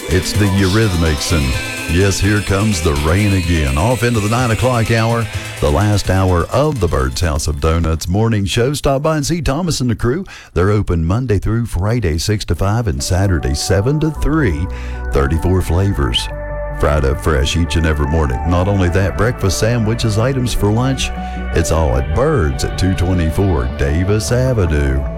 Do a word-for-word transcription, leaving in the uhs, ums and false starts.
It's the Eurythmics, and yes, here comes the rain again. Off into the nine o'clock hour, the last hour of the Bird's House of Donuts morning show. Stop by and see Thomas and the crew. They're open Monday through Friday, six to five, and Saturday, seven to three. thirty-four flavors. Fried up fresh each and every morning. Not only that, breakfast sandwiches, items for lunch. It's all at Bird's at two twenty-four Davis Avenue.